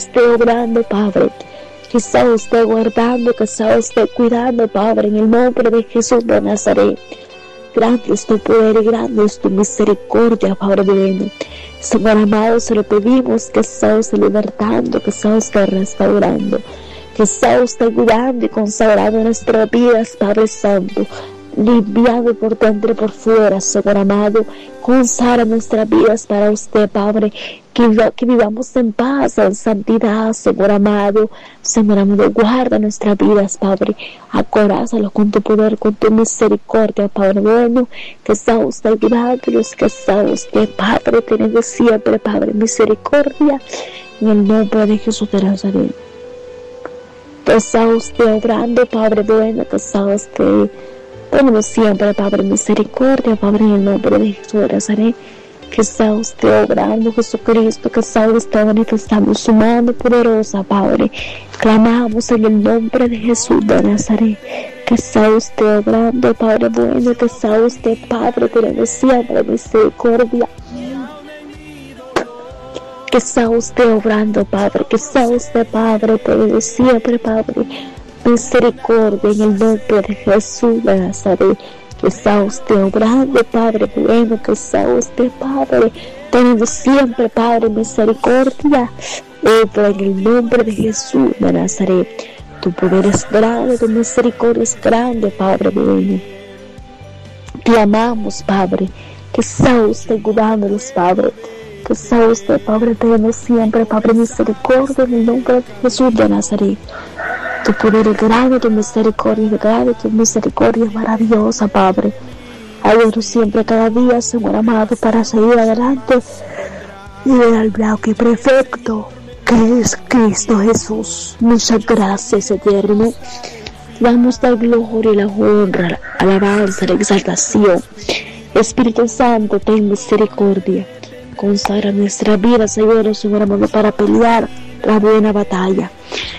esté obrando, Padre, que sea usted guardando, que sea usted cuidando, Padre, en el nombre de Jesús de Nazaret. Grande es tu poder y grande es tu misericordia, Padre bueno. Señor amado, se lo pedimos que sea usted libertando, que sea usted restaurando, que sea usted cuidando y consagrando nuestras vidas, Padre Santo, limpiando por dentro y por fuera, Señor amado. Consagra nuestras vidas para usted, Padre, que vivamos en paz, en santidad, Señor amado. Señor amado, guarda nuestras vidas, Padre, acorázalo con tu poder, con tu misericordia, Padre bueno, que sea usted guiándolos, que sea usted, Padre, teniendo siempre, Padre, misericordia, en el nombre de Jesús de Nazaret. Que sea usted obrando, Padre bueno, que sea usted teniendo siempre, Padre, misericordia, Padre, en el nombre de Jesús de Nazaret. Que sea usted obrando, Jesucristo, que sea usted manifestando su mano poderosa, Padre. Clamamos en el nombre de Jesús de Nazaret. Que sea usted obrando, Padre bueno, que sea usted, Padre, teniendo siempre misericordia. Que sea usted obrando, Padre, que sea usted, Padre, teniendo siempre, Padre, misericordia en el nombre de Jesús de Nazaret. Que sea usted obrando, Padre bueno, que sea usted, Padre, teniendo siempre, Padre, misericordia, en el nombre de Jesús de Nazaret. Tu poder es grande, tu misericordia es grande, Padre bueno. Clamamos, Padre, que sea usted cuidándolos, Padre, que sea usted, Padre, teniendo siempre, Padre, misericordia en el nombre de Jesús de Nazaret. Tu poder es grande, tu misericordia es grande, tu misericordia es maravillosa, Padre. Ayúdanos siempre, cada día, Señor amado, para seguir adelante y ver al blanco y perfecto que es Cristo Jesús. Muchas gracias, eterno. Damos la gloria y la honra, la alabanza, la exaltación. Espíritu Santo, ten misericordia. Consagra nuestras vidas, ayúdanos, Señor amado, para pelear la buena batalla.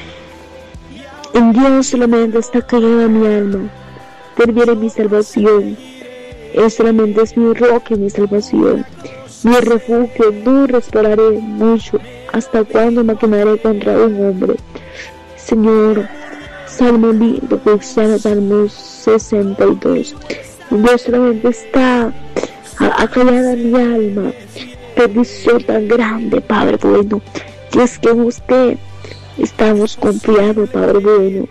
En Dios solamente está callada mi alma, Él viene mi salvación. Él solamente es mi roca y mi salvación, mi refugio. No respiraré mucho, hasta cuando maquinaré contra un hombre. Señor, Salmo lindo, cristiano, Salmo 62. En Dios solamente está acallada mi alma, bendición tan grande, Padre bueno, y es que en usted estamos confiados, Padre bueno.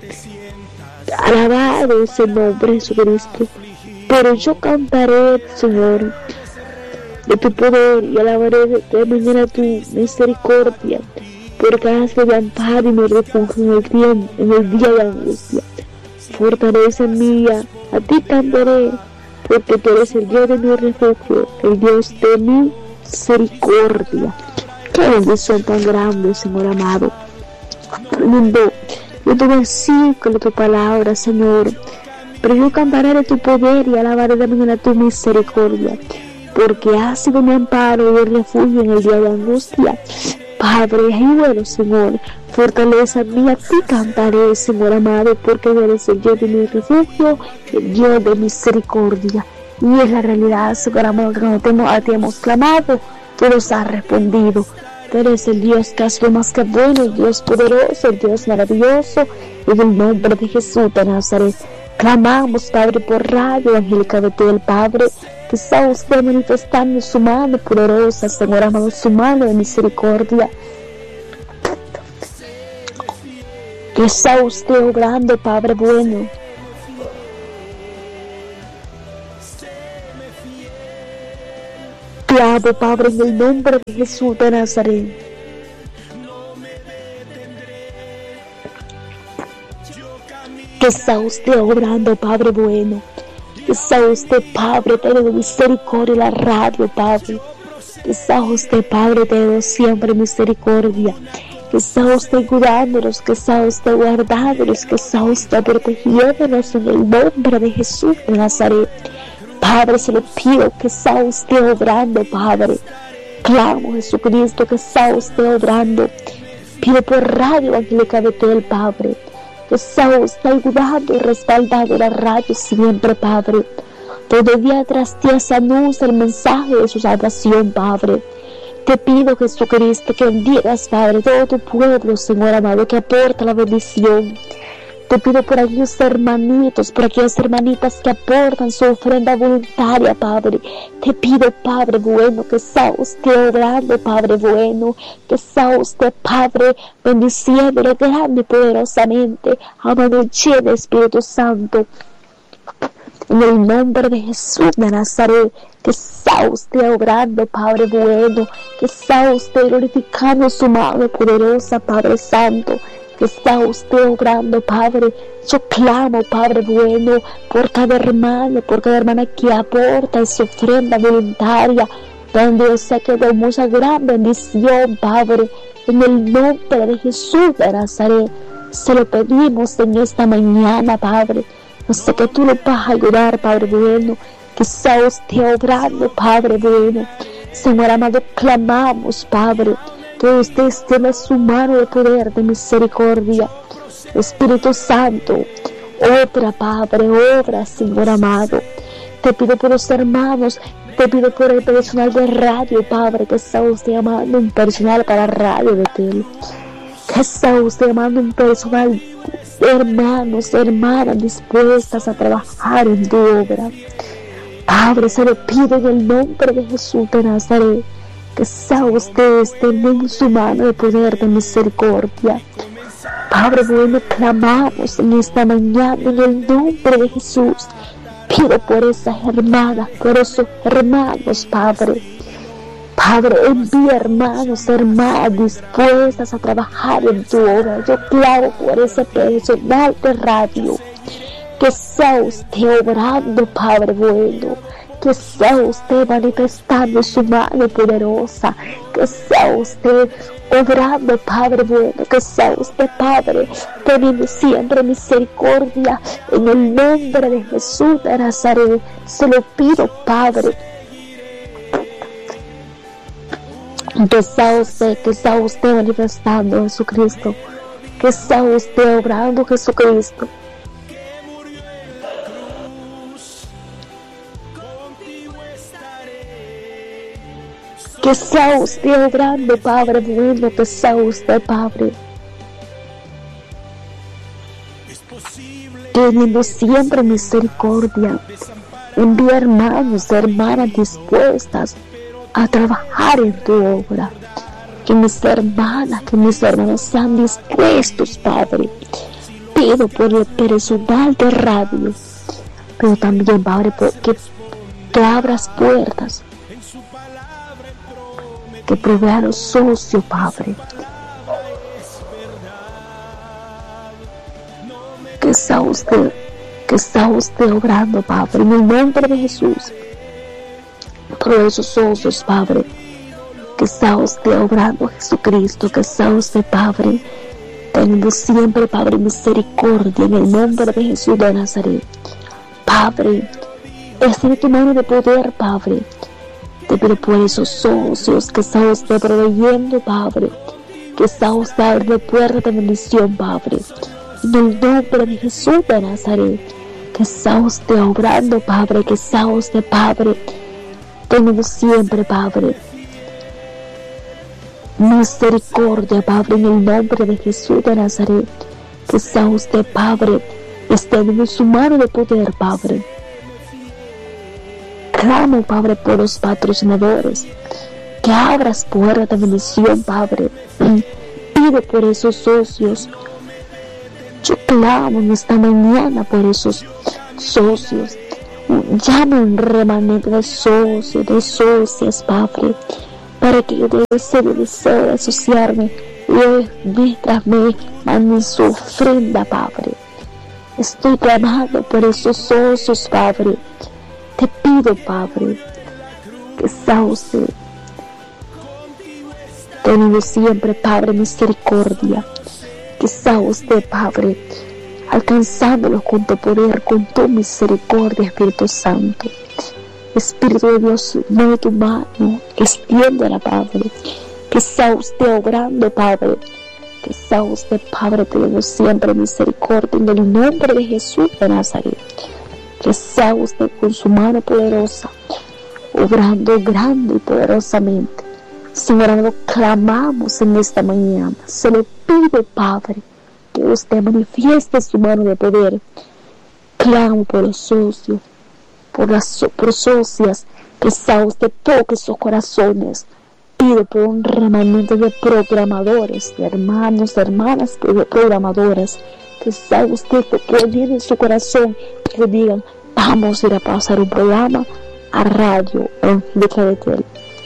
Alabado ese nombre, Jesucristo. Pero yo cantaré, Señor, de tu poder y alabaré de mañana tu misericordia, porque has de amparo y me refugio en el día de angustia. Fortaleza mía, a ti cantaré, porque tú eres el Dios de mi refugio, el Dios de mi misericordia. Qué bendición tan grande, Señor amado. Lindo tu versículo, tu palabra, Señor. Pero yo cantaré de tu poder y alabaré de mañana tu misericordia, porque has sido mi amparo y el refugio en el día de angustia. Padre, ayúdanos, Señor. Fortaleza mía, a ti cantaré, Señor amado, porque eres el Dios de mi refugio, el Dios de misericordia. Y es la realidad, Señor amado, que cuando a ti hemos clamado, tú nos has respondido. Tú eres el Dios que has sido más que bueno, el Dios poderoso, el Dios maravilloso. En el nombre de Jesús de Nazaret, clamamos, Padre, por radio Angélica de todo el Padre, que sea usted manifestando su mano poderosa, Señor amado, su mano de misericordia. Que sea usted obrando, Padre bueno. Clamo, Padre, en el nombre de Jesús de Nazaret. Que sea usted obrando, Padre bueno. Que sea usted, Padre, teniendo misericordia en la radio, Padre. Que sea usted, Padre, teniendo siempre misericordia. Que sea usted cuidándonos, que sea usted guardándonos, que sea usted protegiéndonos en el nombre de Jesús de Nazaret. Padre, se lo pido que sea usted obrando, Padre. Clamo, Jesucristo, que sea usted obrando. Pido por radio Angélica de todo el Padre, que sea usted ayudando y respaldando la radio siempre, Padre. Todo día tras día se anuncia el mensaje de su salvación, Padre. Te pido, Jesucristo, que bendigas, Padre, todo tu pueblo, Señor amado, que aporta la bendición. Te pido por aquellos hermanitos, por aquellas hermanitas que aportan su ofrenda voluntaria, Padre. Te pido, Padre bueno, que sea usted obrando, Padre bueno, que sea usted, Padre, bendiciéndole grande y poderosamente, a mano llena, Espíritu Santo. En el nombre de Jesús de Nazaret, que sea usted obrando, Padre bueno, que sea usted glorificando su mano poderosa, Padre Santo, que está usted obrando, Padre. Yo clamo, Padre bueno, por cada hermano, por cada hermana que aporta su ofrenda voluntaria, donde yo sé que de mucha gran bendición, Padre, en el nombre de Jesús de Nazaret. Se lo pedimos en esta mañana, Padre. Yo sé que tú lo vas a ayudar, Padre bueno, que sea usted obrando, Padre bueno. Señor amado, clamamos, Padre, que usted extienda su mano de poder, de misericordia. Espíritu Santo, obra, Padre, obra, Señor amado. Te pido por los hermanos, te pido por el personal de radio, Padre, que sea usted llamando un personal para radio de tele. Que sea usted llamando un personal, hermanos, hermanas dispuestas a trabajar en tu obra. Padre, se lo pido en el nombre de Jesús de Nazaret, que sea usted extendiendo su mano de poder, de misericordia. Padre bueno, clamamos en esta mañana en el nombre de Jesús. Pido por esas hermanas, por esos hermanos, Padre. Padre, envía hermanos, hermanas dispuestas a trabajar en tu obra. Yo clamo por ese personal de radio. Que sea usted obrando, Padre bueno. Que sea usted manifestando su mano poderosa. Que sea usted obrando, Padre bueno. Que sea usted, Padre, teniendo siempre misericordia. En el nombre de Jesús de Nazaret, se lo pido, Padre. Que sea usted manifestando, Jesucristo. Que sea usted obrando, Jesucristo. Que sea usted obrando, Padre bueno, que sea usted, Padre, teniendo siempre misericordia. Envía hermanos, hermanas dispuestas a trabajar en tu obra. Que mis hermanos sean dispuestos, Padre. Pido por el personal de radio, pero también, Padre, que abras puertas, que provea a los socios, Padre. Que sea usted obrando, Padre, en el nombre de Jesús. Por esos socios, Padre. Que sea usted obrando, Jesucristo. Que sea usted, Padre, teniendo siempre, Padre, misericordia en el nombre de Jesús de Nazaret. Padre, extiende tu mano de poder, Padre. Te pido por esos socios, que sea usted proveyendo, Padre. Que sea usted abriendo puertas de bendición, Padre. En el nombre de Jesús de Nazaret. Que sea usted obrando, Padre. Que sea usted, Padre, teniendo siempre, Padre, misericordia, Padre, en el nombre de Jesús de Nazaret. Que sea usted, Padre, extendiendo su mano de poder, Padre. Clamo, Padre, por los patrocinadores. Que abras puertas de bendición, Padre. Pido por esos socios. Yo clamo en esta mañana por esos socios. Llame un remanente de socios, de socias, Padre, para que yo tenga ese deseo de asociarme y mientras me manden su ofrenda, Padre. Estoy clamando por esos socios, Padre. Te pido, Padre, que sea usted teniendo siempre, Padre, misericordia. Que sea usted, Padre, alcanzándolo con tu poder, con tu misericordia, Espíritu Santo. Espíritu de Dios, mueve tu mano, extiéndela, Padre. Que sea usted obrando, Padre. Que sea usted, Padre, teniendo siempre misericordia en el nombre de Jesús de Nazaret. Que sea usted con su mano poderosa, obrando grande y poderosamente Señor amado, clamamos en esta mañana. Se le pide, Padre, que usted manifieste su mano de poder. Clamo por los socios, por socias, que sea usted toque sus corazones. Pido por un remanente de programadores, de hermanos, de hermanas, de programadoras, que sea usted poniendo en su corazón, que digan, vamos a ir a pasar un programa a radio en Betel.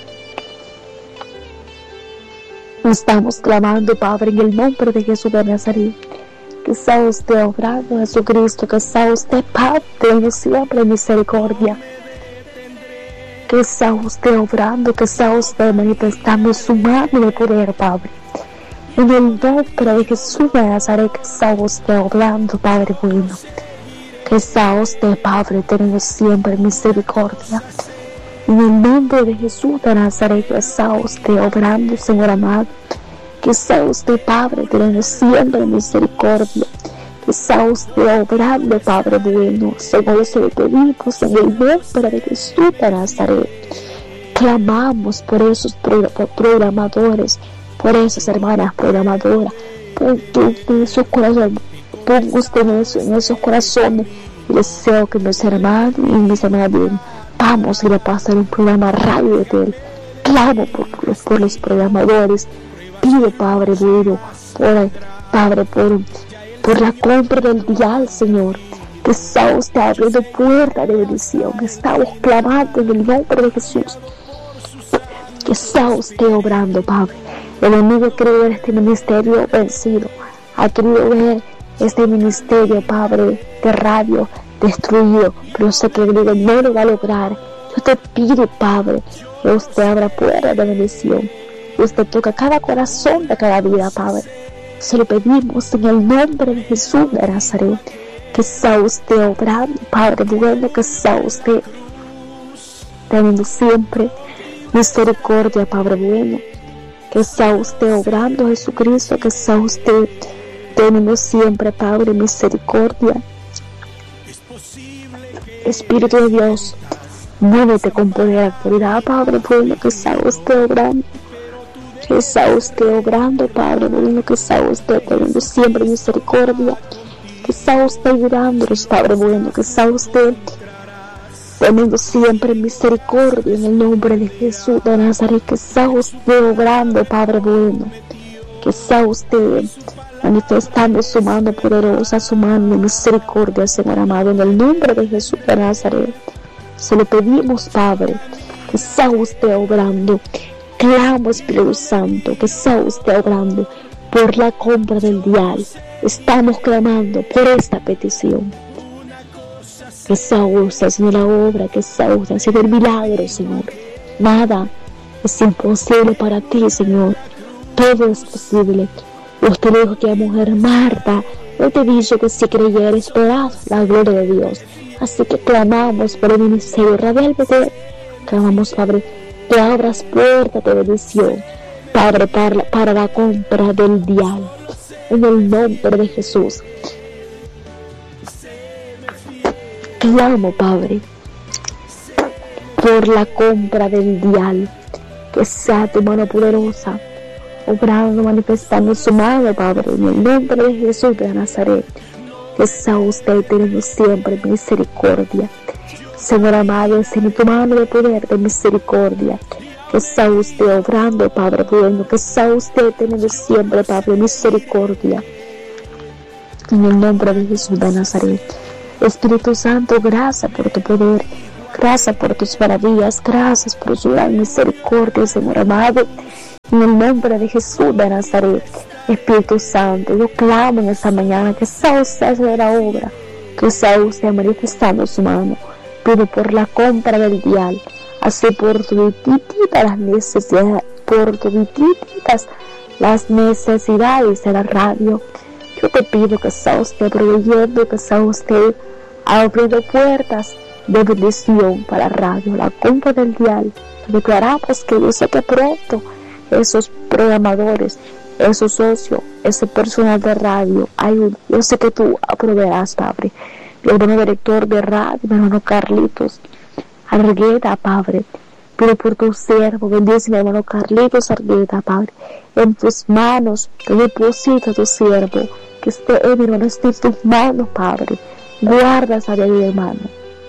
Estamos clamando, Padre, en el nombre de Jesús de Nazaret, que sea usted obrando, Jesucristo, que sea usted, Padre, teniendo siempre misericordia, que sea usted obrando, que sea usted manifestando su mano de poder, Padre. En el nombre de Jesús de Nazaret, que sea usted obrando, Padre bueno, que sea usted, Padre, teniendo siempre misericordia. En el nombre de Jesús de Nazaret, que sea usted obrando, Señor amado. Que sea usted, Padre, teniendo siempre misericordia. Que sea usted obrando, Padre bueno. Según se le pedimos en el nombre de Jesús de Nazaret. Clamamos por esos programadores, por esas hermanas programadoras. Pon en esos corazones, pon usted en esos corazones. Y deseo que mis hermanos y mis hermanas vamos a ir a pasar un programa radio de él. Clamo por los programadores. Pido, Padre bueno, Padre, por la compra del dial, Señor. Que sea usted abriendo puertas de bendición. Estamos clamando en el nombre de Jesús. Que sea usted obrando, Padre. El enemigo quiere ver este ministerio vencido. Ha querido ver este ministerio, Padre, de radio destruido, pero sé que el enemigo no lo va a lograr. Yo te pido, Padre, que usted abra puertas de bendición. Usted toca cada corazón de cada vida, Padre. Se lo pedimos en el nombre de Jesús de Nazaret. Que sea usted obrando, Padre bueno, que sea usted teniendo siempre misericordia, Padre bueno. Que sea usted obrando, Jesucristo, que sea usted teniendo siempre, Padre, misericordia. Espíritu de Dios, muévete con poder, autoridad, Padre bueno, que sea usted obrando. Que sea usted obrando, Padre bueno, que sea usted teniendo siempre misericordia. Que sea usted ayudándonos, Padre bueno, que sea usted teniendo siempre misericordia en el nombre de Jesús de Nazaret. Que sea usted obrando, Padre bueno. Que sea usted manifestando su mano poderosa, su mano de misericordia, Señor amado, en el nombre de Jesús de Nazaret. Se lo pedimos, Padre, que sea usted obrando. Clamo, Espíritu Santo, que sea usted obrando por la compra del dial. Estamos clamando por esta petición. Que sea usted haciendo la obra, que sea usted haciendo el milagro, Señor. Nada es imposible para ti, Señor. Todo es posible. Usted dijo que a mujer Marta, no te dijo que si creyera esperas la gloria de Dios. Así que clamamos por el ministerio radial Betel. Clamamos, Padre, que abras puertas de bendición, Padre, para la compra del dial. En el nombre de Jesús. Clamo, Padre, por la compra del dial. Que sea tu mano poderosa obrando, manifestando su mano, Padre, en el nombre de Jesús de Nazaret. Que sea usted teniendo siempre misericordia. Señor amado, en tu mano de poder, de misericordia. Que sea usted obrando, Padre bueno. Que sea usted teniendo siempre, Padre, misericordia. En el nombre de Jesús de Nazaret. Espíritu Santo, gracias por tu poder. Gracias por tus maravillas. Gracias por su gran misericordia, Señor amado. En el nombre de Jesús de Nazaret, Espíritu Santo, yo clamo en esta mañana que sea usted haciendo la obra, que sea usted manifestando su mano. Pido por la compra del dial, así por todititas las necesidades, las necesidades de la radio. Yo te pido que sea usted proveyendo, que sea usted abriendo puertas de bendición para la radio, la compra del dial. Declaramos que yo sé que pronto esos programadores, esos socios, ese personal de radio, yo sé que tú aproveerás, Padre. Mi hermano director de radio, mi hermano Carlitos Argueta, Padre, Pido por tu siervo, bendice mi hermano Carlitos Argueta, Padre. En tus manos, te deposito a tu siervo. Que esté mi hermano, esté en tus manos, Padre. Guarda esa vida, mi hermano.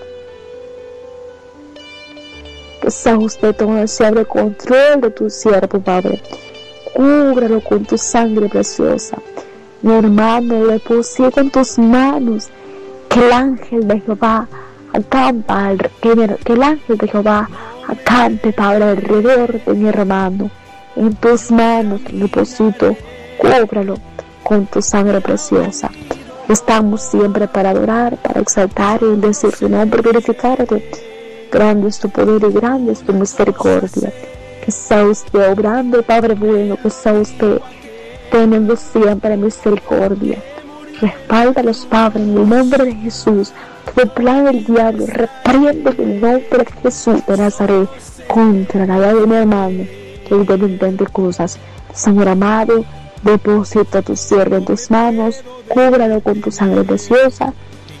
Que sea usted tomando siempre control de tu siervo, Padre. Cúbralo con tu sangre preciosa. Mi hermano, le deposito en tus manos. Que el ángel de Jehová acampa, que el ángel de Jehová acampe, Padre, alrededor de mi hermano. En tus manos le deposito. Cúbralo con tu sangre preciosa. Estamos siempre para adorar, para exaltar y bendecir tu nombre, glorificarte. Grande es tu poder y grande es tu misericordia. Que sea usted obrando, Padre bueno, que sea usted teniendo siempre misericordia. Respáldalos, Padre, en el nombre de Jesús. Todo plan del diablo, reprende en el nombre de Jesús de Nazaret contra la vida de mi hermano, que intenten cosas. Señor amado, deposita a tu siervo en tus manos, cúbralo con tu sangre preciosa.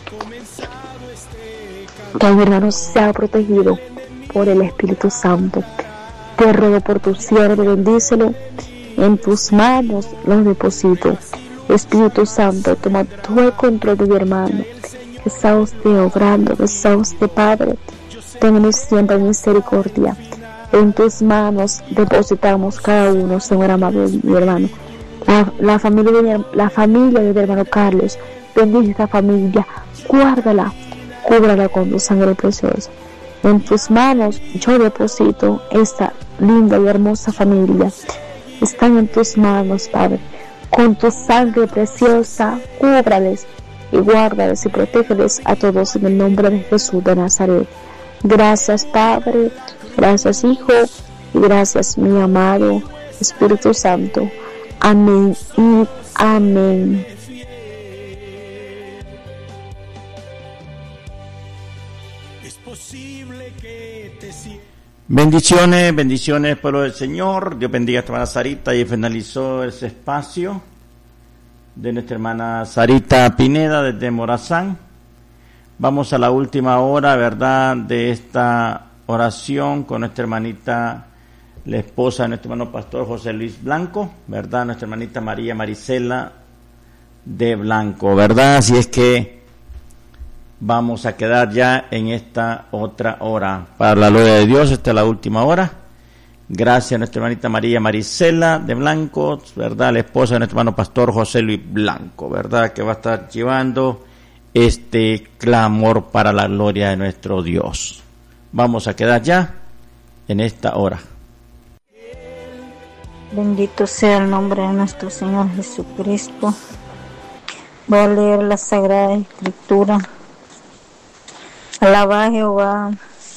Que mi hermano sea protegido por el Espíritu Santo. Te ruego por tu siervo, bendícelo. En tus manos los deposito. Espíritu Santo, toma todo el control de mi hermano. Que sea usted obrando, que sea usted, Padre. Ténganos siempre misericordia. En tus manos depositamos cada uno, Señor amado, mi hermano. La familia de mi hermano Carlos, bendice esta familia, guárdala, cúbrala con tu sangre preciosa. En tus manos yo deposito esta linda y hermosa familia. Están en tus manos, Padre. Con tu sangre preciosa, cúbrales y guárdales y protégeles a todos en el nombre de Jesús de Nazaret. Gracias, Padre, gracias, Hijo, y gracias, mi amado Espíritu Santo. Amén y amén. Bendiciones, pueblo del Señor. Dios bendiga a esta hermana Sarita. Y finalizó ese espacio de nuestra hermana Sarita Pineda desde Morazán. Vamos a la última hora, ¿verdad?, de esta oración con nuestra hermanita, la esposa de nuestro hermano pastor José Luis Blanco, ¿verdad?, nuestra hermanita María Marisela de Blanco, ¿verdad? Así es que vamos a quedar ya en esta otra hora. Para la gloria de Dios, esta es la última hora. Gracias a nuestra hermanita María Marisela de Blanco, ¿verdad?, la esposa de nuestro hermano pastor José Luis Blanco, ¿verdad?, que va a estar llevando este clamor para la gloria de nuestro Dios. Vamos a quedar ya en esta hora. Bendito sea el nombre de nuestro Señor Jesucristo. Voy a leer la Sagrada Escritura. Alaba a Jehová,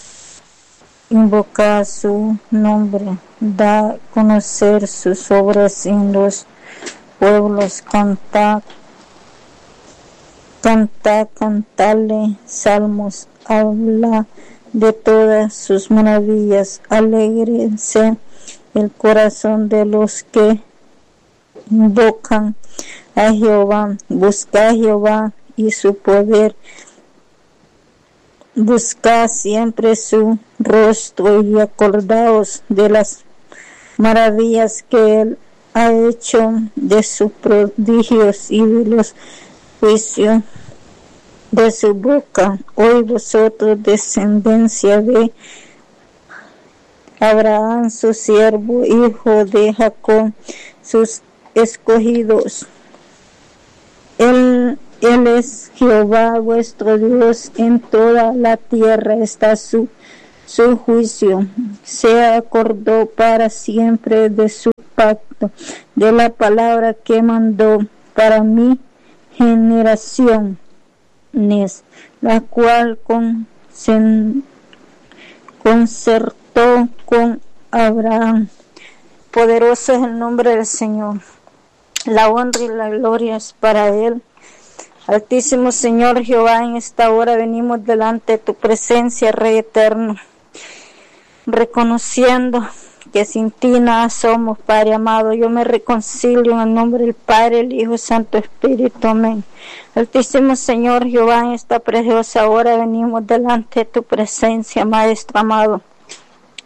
invoca su nombre, da a conocer sus obras en los pueblos, cantadle salmos, habla de todas sus maravillas, alégrese el corazón de los que invocan a Jehová, busca a Jehová y su poder, busca siempre su rostro y acordaos de las maravillas que él ha hecho, de sus prodigios y de los juicios de su boca. Hoy vosotros, descendencia de Abraham, su siervo, hijo de Jacob, sus escogidos. Él es Jehová vuestro Dios, en toda la tierra está su juicio. Se acordó para siempre de su pacto, de la palabra que mandó para mi generación, la cual concertó con Abraham. Poderoso es el nombre del Señor. La honra y la gloria es para Él. Altísimo Señor Jehová, en esta hora venimos delante de tu presencia, Rey eterno, reconociendo que sin ti nada somos, Padre amado. Yo me reconcilio en el nombre del Padre, el Hijo y Santo Espíritu. Amén. Altísimo Señor Jehová, en esta preciosa hora venimos delante de tu presencia, Maestro amado,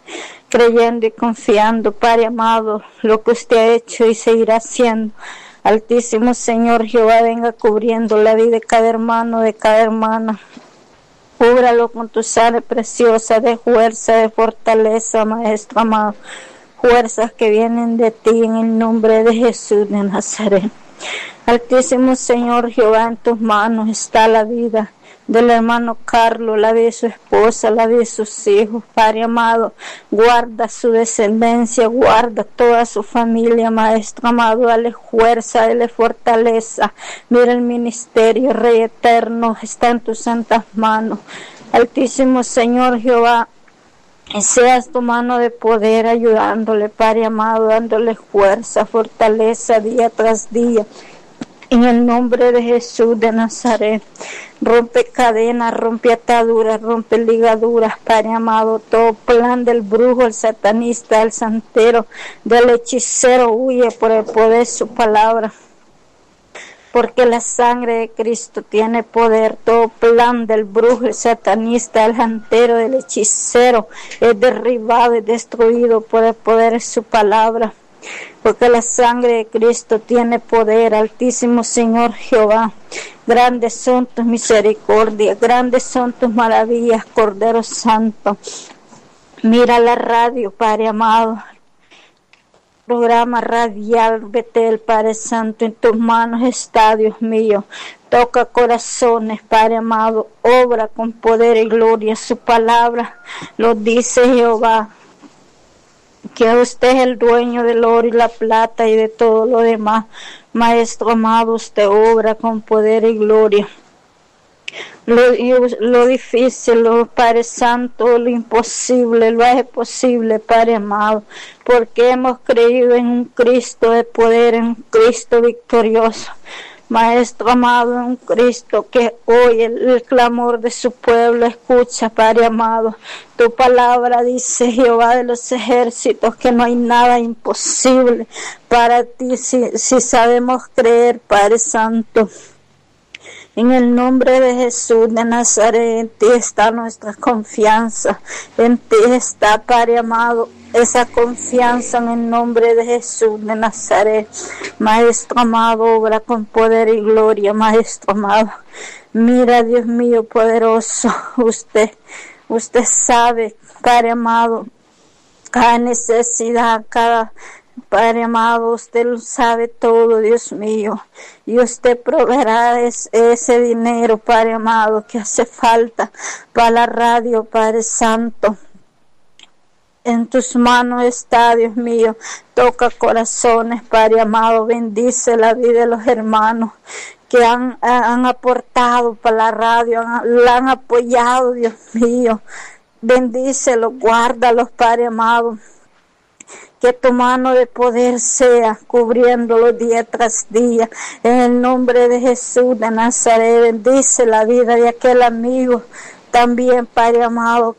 creyendo y confiando, Padre amado, lo que usted ha hecho y seguirá haciendo. Altísimo Señor Jehová, venga cubriendo la vida de cada hermano, de cada hermana. Cúbralo con tu sangre preciosa de fuerza, de fortaleza, Maestro amado. Fuerzas que vienen de ti en el nombre de Jesús de Nazaret. Altísimo Señor Jehová, en tus manos está la vida del hermano Carlos, la vida de su esposa, la vida de sus hijos. Padre amado, guarda su descendencia, guarda toda su familia, Maestro amado, dale fuerza, dale fortaleza. Mira el ministerio, Rey eterno, está en tus santas manos. Altísimo Señor Jehová, seas tu mano de poder ayudándole, Padre amado, dándole fuerza, fortaleza día tras día. En el nombre de Jesús de Nazaret, rompe cadenas, rompe ataduras, rompe ligaduras, Padre amado. Todo plan del brujo, el satanista, el santero, del hechicero huye por el poder de su palabra. Porque la sangre de Cristo tiene poder. Todo plan del brujo, el satanista, el santero, del hechicero es derribado y destruido por el poder de su palabra. Porque la sangre de Cristo tiene poder. Altísimo Señor Jehová, grandes son tus misericordias, grandes son tus maravillas, Cordero Santo. Mira la radio, Padre amado, programa radial Betel, Padre Santo, en tus manos está, Dios mío. Toca corazones, Padre amado, obra con poder y gloria. Su palabra lo dice Jehová, que usted es el dueño del oro y la plata y de todo lo demás. Maestro amado, usted obra con poder y gloria. Lo difícil, lo Padre Santo, lo imposible, lo hace posible, Padre amado, porque hemos creído en un Cristo de poder, en un Cristo victorioso. Maestro amado, en un Cristo que oye el clamor de su pueblo, escucha, Padre amado. Tu palabra dice, Jehová de los ejércitos, que no hay nada imposible para ti si sabemos creer, Padre Santo. En el nombre de Jesús de Nazaret, en ti está nuestra confianza, en ti está, Padre amado, esa confianza en el nombre de Jesús de Nazaret. Maestro amado, obra con poder y gloria, Maestro amado. Mira, Dios mío poderoso, usted sabe, Padre amado, cada necesidad, cada Padre amado, usted lo sabe todo, Dios mío, y usted proveerá ese dinero, Padre amado, que hace falta para la radio, Padre Santo. En tus manos está, Dios mío, toca corazones, Padre amado, bendice la vida de los hermanos que han aportado para la radio, la han apoyado, Dios mío, bendícelos, guárdalos, Padre amado. Que tu mano de poder sea cubriéndolo día tras día. En el nombre de Jesús de Nazaret, bendice la vida de aquel amigo también, Padre amado,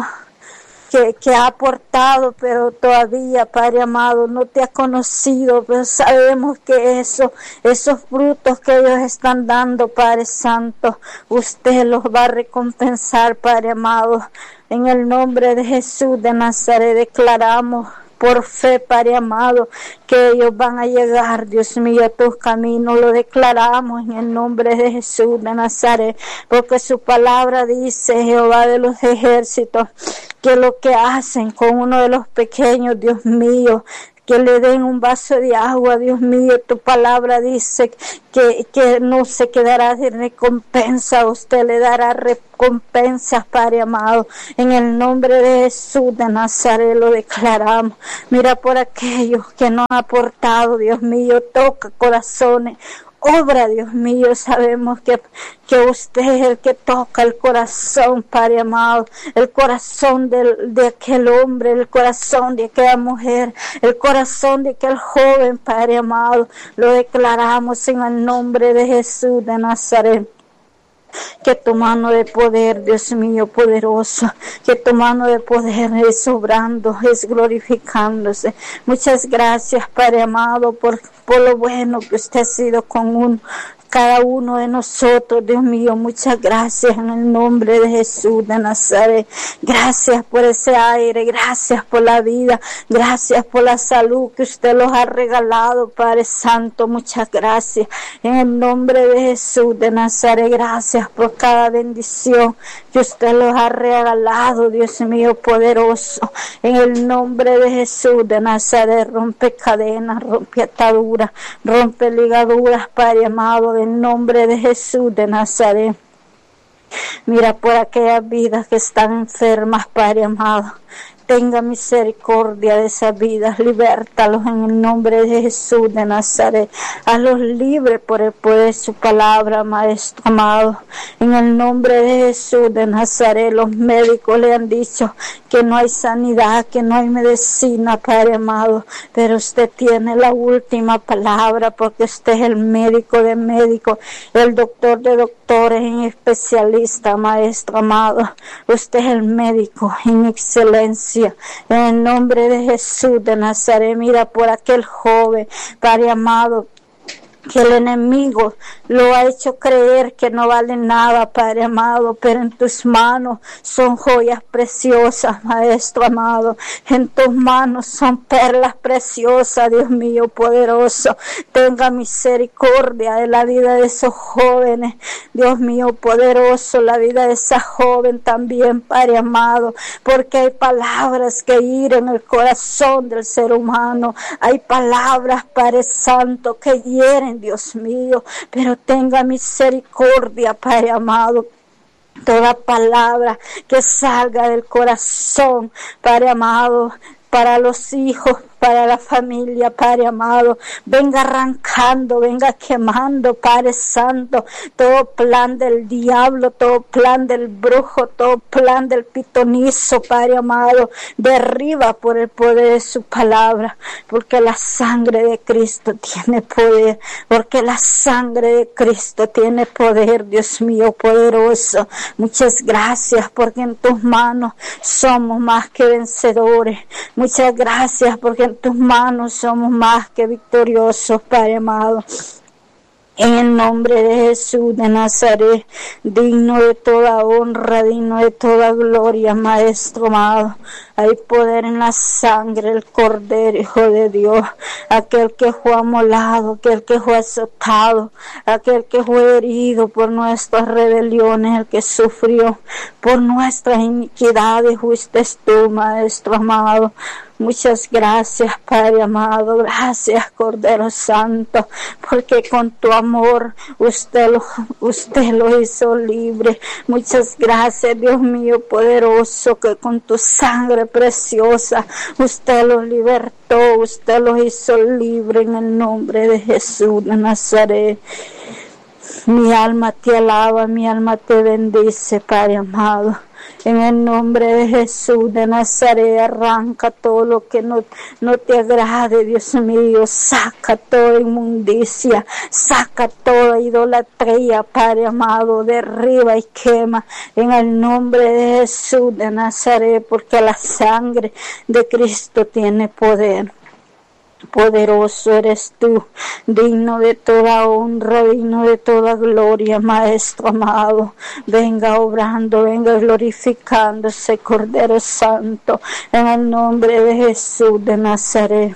que ha aportado, pero todavía, Padre amado, no te ha conocido, pero sabemos que esos frutos que ellos están dando, Padre Santo, usted los va a recompensar, Padre amado. En el nombre de Jesús de Nazaret declaramos por fe, Padre amado, que ellos van a llegar, Dios mío, a tus caminos. Lo declaramos en el nombre de Jesús de Nazaret, porque su palabra dice, Jehová de los ejércitos, que lo que hacen con uno de los pequeños, Dios mío, que le den un vaso de agua, Dios mío, tu palabra dice que no se quedará sin recompensa, usted le dará recompensas, Padre amado. En el nombre de Jesús de Nazaret lo declaramos. Mira por aquellos que no han aportado, Dios mío, toca corazones. Obra, Dios mío, sabemos que usted es el que toca el corazón, Padre amado, el corazón de aquel hombre, el corazón de aquella mujer, el corazón de aquel joven, Padre amado. Lo declaramos en el nombre de Jesús de Nazaret. Que tu mano de poder, Dios mío, poderoso, que tu mano de poder es obrando, es glorificándose. Muchas gracias, Padre amado, por lo bueno que usted ha sido con uno. cada uno de nosotros, Dios mío. Muchas gracias en el nombre de Jesús de Nazaret. Gracias por ese aire, gracias por la vida, gracias por la salud que usted los ha regalado, Padre Santo. Muchas gracias en el nombre de Jesús de Nazaret. Gracias por cada bendición que usted los ha regalado, Dios mío poderoso. En el nombre de Jesús de Nazaret, rompe cadenas, rompe ataduras, rompe ligaduras, Padre amado, en nombre de Jesús de Nazaret. Mira por aquellas vidas que están enfermas, Padre amado. Tenga misericordia de esas vidas, libértalos en el nombre de Jesús de Nazaret. Hazlos libres por el poder de su palabra, Maestro amado. En el nombre de Jesús de Nazaret, los médicos le han dicho que no hay sanidad, que no hay medicina, Padre amado. Pero usted tiene la última palabra, porque usted es el médico de médicos, el doctor de doctores, en especialista, Maestro amado. Usted es el médico en excelencia. En el nombre de Jesús de Nazaret, mira por aquel joven, Padre amado, que el enemigo lo ha hecho creer que no vale nada, Padre amado, pero en tus manos son joyas preciosas, Maestro amado. En tus manos son perlas preciosas, Dios mío poderoso. Tenga misericordia de la vida de esos jóvenes, Dios mío poderoso, la vida de esa joven también, Padre amado, porque hay palabras que hieren el corazón del ser humano. Hay palabras, Padre Santo, que hieren, Dios mío, pero tenga misericordia, Padre amado. Toda palabra que salga del corazón, Padre amado, para los hijos, para la familia, Padre amado, venga arrancando, venga quemando, Padre Santo, todo plan del diablo, todo plan del brujo, todo plan del pitonizo, Padre amado, derriba por el poder de su palabra, porque la sangre de Cristo tiene poder, porque la sangre de Cristo tiene poder, Dios mío poderoso. Muchas gracias, porque en tus manos somos más que vencedores. Muchas gracias, porque en tus manos somos más que victoriosos, Padre amado. En el nombre de Jesús de Nazaret, digno de toda honra, digno de toda gloria, Maestro amado. Hay poder en la sangre, el Cordero, Hijo de Dios, aquel que fue amolado, aquel que fue azotado, aquel que fue herido por nuestras rebeliones, el que sufrió por nuestras iniquidades, fuiste tú, Maestro amado. Muchas gracias, Padre amado, gracias, Cordero Santo, porque con tu amor usted lo hizo libre. Muchas gracias, Dios mío poderoso, que con tu sangre preciosa usted los libertó, usted los hizo libre en el nombre de Jesús de Nazaret. Mi alma te alaba, mi alma te bendice, Padre amado. En el nombre de Jesús de Nazaret, arranca todo lo que no te agrade, Dios mío. Saca toda inmundicia, saca toda idolatría, Padre amado. Derriba y quema en el nombre de Jesús de Nazaret, porque la sangre de Cristo tiene poder. Poderoso eres tú, digno de toda honra, digno de toda gloria, Maestro amado. Venga obrando, venga glorificándose, Cordero Santo, en el nombre de Jesús de Nazaret.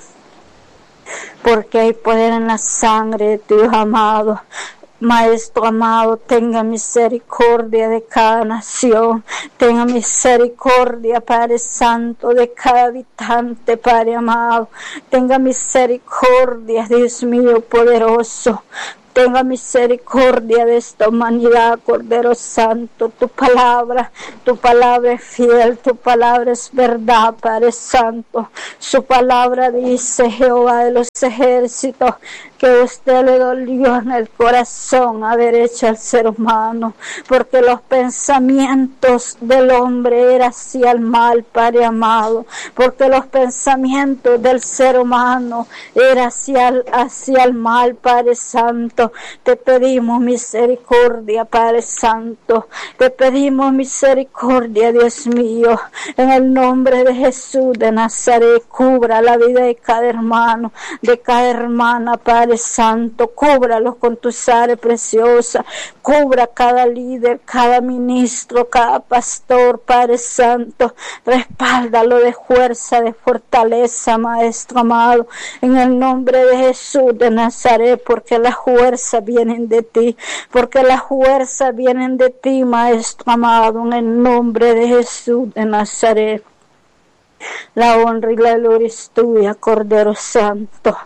Porque hay poder en la sangre de tu Hijo amado. Maestro amado, tenga misericordia de cada nación, tenga misericordia, Padre Santo, de cada habitante, Padre amado, tenga misericordia, Dios mío poderoso. Tenga misericordia de esta humanidad, Cordero Santo. Tu palabra es fiel, tu palabra es verdad, Padre Santo. Su palabra dice, Jehová de los ejércitos, que usted le dolió en el corazón haber hecho al ser humano, porque los pensamientos del hombre eran hacia el mal, Padre amado, porque los pensamientos del ser humano eran hacia el mal, Padre Santo. Santo. Te pedimos misericordia, Padre Santo. Te pedimos misericordia, Dios mío. En el nombre de Jesús de Nazaret, cubra la vida de cada hermano, de cada hermana, Padre Santo. Cúbralos con tu sangre preciosa. Cubra cada líder, cada ministro, cada pastor, Padre Santo. Respáldalo de fuerza, de fortaleza, Maestro amado. En el nombre de Jesús de Nazaret, porque las fuerzas vienen de ti. Porque las fuerzas vienen de ti, Maestro amado. En el nombre de Jesús de Nazaret. La honra y la gloria es tuya, Cordero Santo.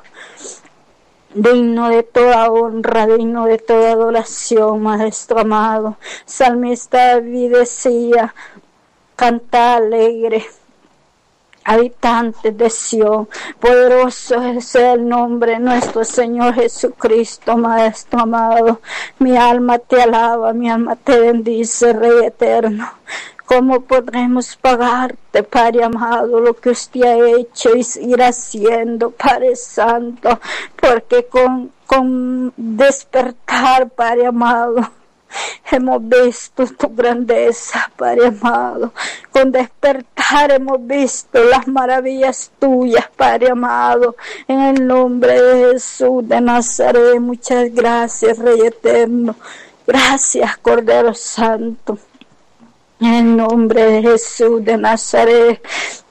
Digno de toda honra, digno de toda adoración, Maestro amado. Salmista David decía: canta alegre, habitantes de Sión, poderoso es el nombre de nuestro Señor Jesucristo, Maestro amado. Mi alma te alaba, mi alma te bendice, Rey eterno. ¿Cómo podremos pagarte, Padre amado, lo que usted ha hecho y seguir haciendo, Padre Santo? Porque con despertar, Padre amado, hemos visto tu grandeza, Padre amado. Con despertar hemos visto las maravillas tuyas, Padre amado. En el nombre de Jesús de Nazaret, muchas gracias, Rey eterno. Gracias, Cordero Santo. En el nombre de Jesús de Nazaret,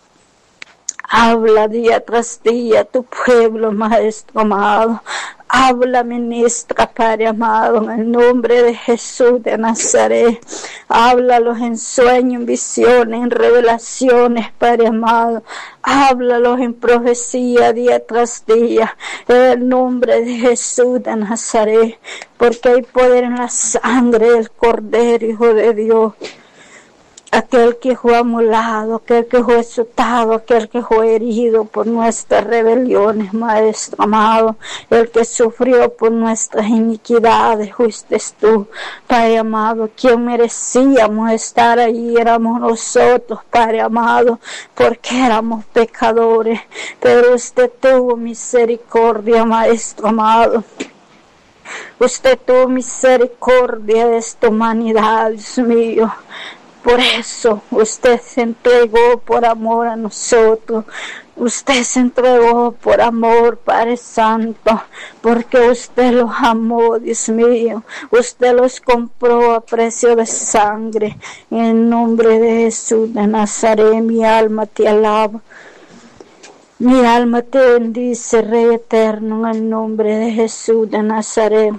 habla día tras día tu pueblo, Maestro amado. Habla, ministra, Padre amado, en el nombre de Jesús de Nazaret. Háblalos en sueños, en visiones, en revelaciones, Padre amado. Háblalos en profecía día tras día, en el nombre de Jesús de Nazaret. Porque hay poder en la sangre del Cordero, Hijo de Dios. Aquel que fue amolado, aquel que fue azotado, aquel que fue herido por nuestras rebeliones, Maestro amado, el que sufrió por nuestras iniquidades, fuiste tú, Padre amado. Quien merecíamos estar ahí éramos nosotros, Padre amado, porque éramos pecadores, pero usted tuvo misericordia, Maestro amado. Usted tuvo misericordia de esta humanidad, Dios mío. Por eso usted se entregó por amor a nosotros. Usted se entregó por amor, Padre Santo, porque usted los amó, Dios mío. Usted los compró a precio de sangre. En el nombre de Jesús de Nazaret, mi alma te alaba. Mi alma te bendice, Rey eterno, en el nombre de Jesús de Nazaret.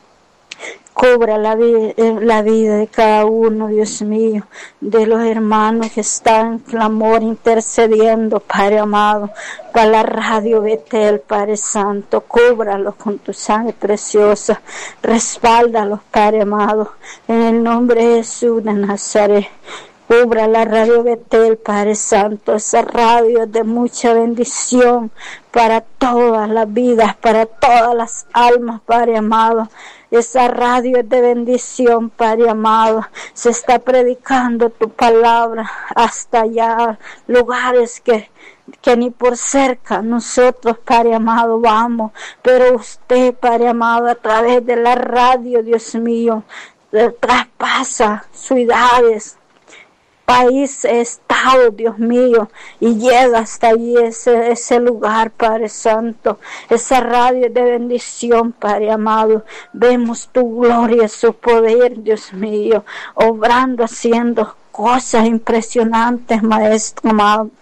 Cubra la vida de cada uno, Dios mío, de los hermanos que están en clamor, intercediendo, Padre amado, para la radio Betel, Padre Santo. Cúbralos con tu sangre preciosa, respáldalos, Padre amado, en el nombre de Jesús de Nazaret. Cubra la radio Betel, Padre Santo, esa radio de mucha bendición para todas las vidas, para todas las almas, Padre amado. Esa radio es de bendición, Padre amado. Se está predicando tu palabra hasta allá, lugares que ni por cerca nosotros, Padre amado, vamos. Pero usted, Padre amado, a través de la radio, Dios mío, traspasa ciudades, países, estados, Dios mío, y llega hasta allí ese lugar, Padre Santo. Esa radio de bendición, Padre amado. Vemos tu gloria, su poder, Dios mío, obrando, haciendo cosas impresionantes, Maestro amado.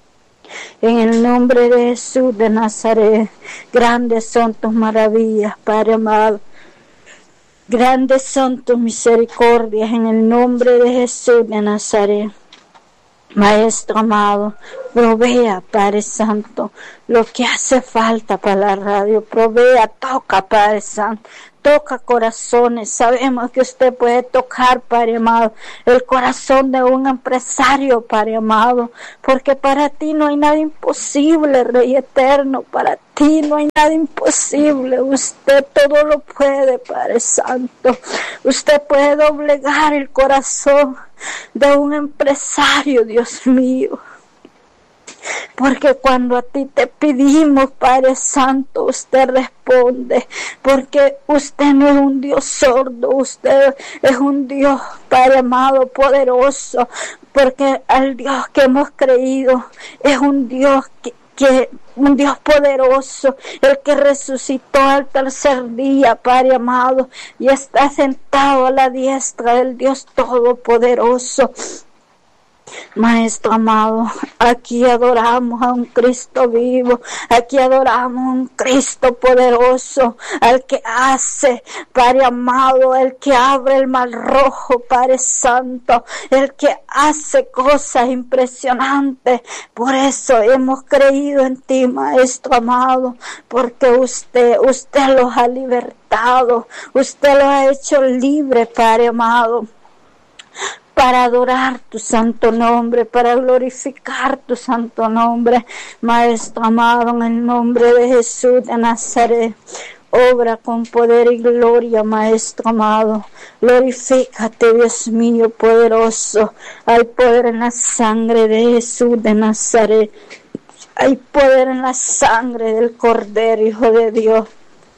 En el nombre de Jesús de Nazaret, grandes son tus maravillas, Padre amado. Grandes son tus misericordias en el nombre de Jesús de Nazaret. Maestro amado, provea, Padre Santo, lo que hace falta para la radio. Provea, toca, Padre Santo. Toca corazones. Sabemos que usted puede tocar, Padre amado, el corazón de un empresario, Padre amado, porque para ti no hay nada imposible, Rey eterno. Para ti no hay nada imposible. Usted todo lo puede, Padre Santo. Usted puede doblegar el corazón de un empresario, Dios mío. porque cuando a ti te pedimos, Padre Santo, usted responde, porque usted no es un Dios sordo, usted es un Dios, Padre amado, poderoso, porque al Dios que hemos creído es un Dios un Dios poderoso, el que resucitó al tercer día, Padre amado, y está sentado a la diestra del Dios Todopoderoso. Maestro amado, aquí adoramos a un Cristo vivo, aquí adoramos a un Cristo poderoso, al que hace, Padre amado, el que abre el mar rojo, Padre Santo, el que hace cosas impresionantes. Por eso hemos creído en ti, Maestro amado, porque usted los ha libertado, usted los ha hecho libres, Padre amado, para adorar tu santo nombre, para glorificar tu santo nombre. Maestro amado, en el nombre de Jesús de Nazaret, obra con poder y gloria, Maestro amado. Glorifícate, Dios mío poderoso. Hay poder en la sangre de Jesús de Nazaret. Hay poder en la sangre del Cordero, Hijo de Dios.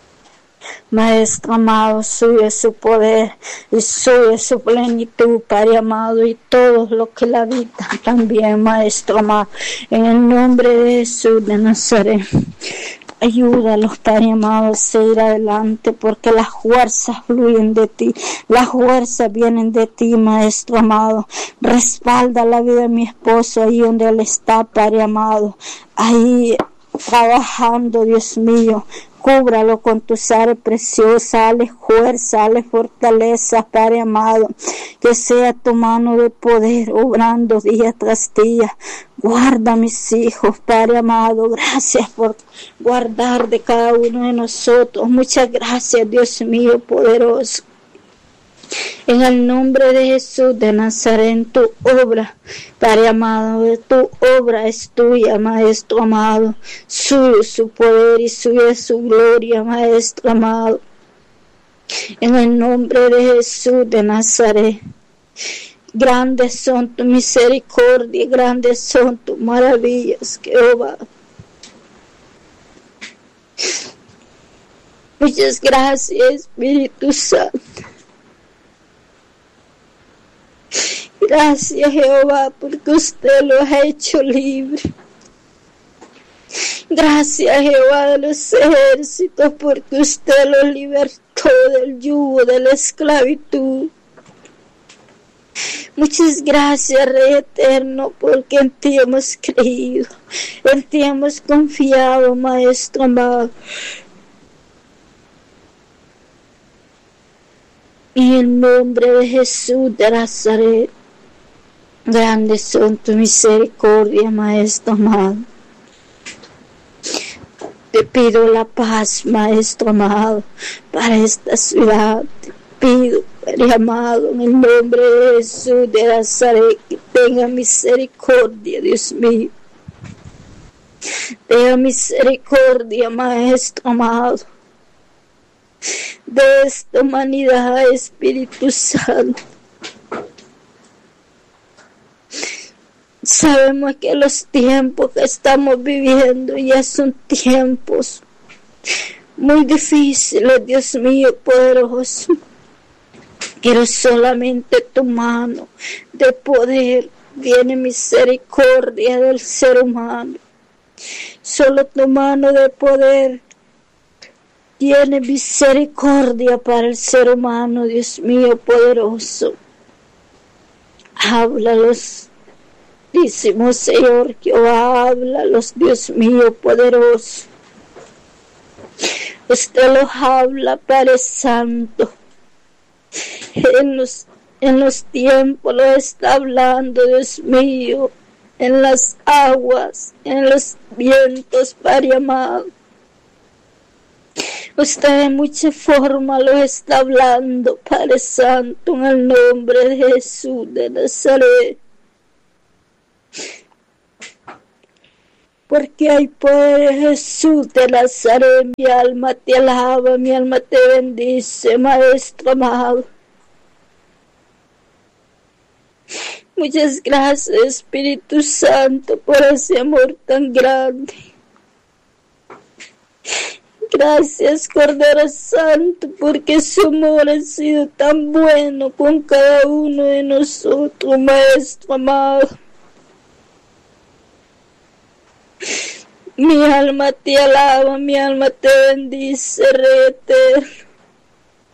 Maestro amado, suyo es su poder y suyo es su plenitud, Padre amado, y todos los que la habitan también, Maestro amado, en el nombre de Jesús de Nazaret. Ayúdalos, Padre amado, a seguir adelante, porque las fuerzas fluyen de ti, las fuerzas vienen de ti, Maestro amado. Respalda la vida de mi esposo ahí donde él está, Padre amado, ahí trabajando, Dios mío. Cúbralo con tu sangre preciosa, dale fuerza, dale fortaleza, Padre amado, que sea tu mano de poder obrando día tras día. Guarda a mis hijos, Padre amado, gracias por guardar de cada uno de nosotros. Muchas gracias, Dios mío poderoso. En el nombre de Jesús de Nazaret, tu obra, Padre amado, tu obra es tuya, Maestro amado. Suyo es su poder y suya es su gloria, Maestro amado. En el nombre de Jesús de Nazaret, grandes son tu misericordia, grandes son tus maravillas, Jehová. Muchas gracias, Espíritu Santo. Gracias, Jehová, porque usted los ha hecho libre. Gracias, Jehová de los ejércitos, porque usted los libertó del yugo de la esclavitud. Muchas gracias, Rey eterno, porque en ti hemos creído, en ti hemos confiado, Maestro amado. En el nombre de Jesús de Nazaret, grandes son tu misericordia, Maestro amado. Te pido la paz, Maestro amado, para esta ciudad. Te pido, Padre amado, en el nombre de Jesús de Nazaret, que tenga misericordia, Dios mío. Tenga misericordia, Maestro amado, de esta humanidad, Espíritu Santo. Sabemos que los tiempos que estamos viviendo ya son tiempos muy difíciles, Dios mío poderoso. Pero solamente tu mano de poder tiene misericordia del ser humano. Solo tu mano de poder tiene misericordia para el ser humano, Dios mío poderoso. Háblalos, dísimo Señor Jehová, háblalos, Dios mío poderoso. Usted los habla, Padre Santo. En los tiempos lo está hablando, Dios mío, en las aguas, en los vientos, Padre amado. Usted de mucha forma lo está hablando, Padre Santo, en el nombre de Jesús de Nazaret. Porque hay poder en Jesús de Nazaret. Mi alma te alaba, mi alma te bendice, Maestro amado. Muchas gracias, Espíritu Santo, por ese amor tan grande. Gracias, Cordero Santo, porque su amor ha sido tan bueno con cada uno de nosotros, Maestro amado. Mi alma te alaba, mi alma te bendice, Rey eterno.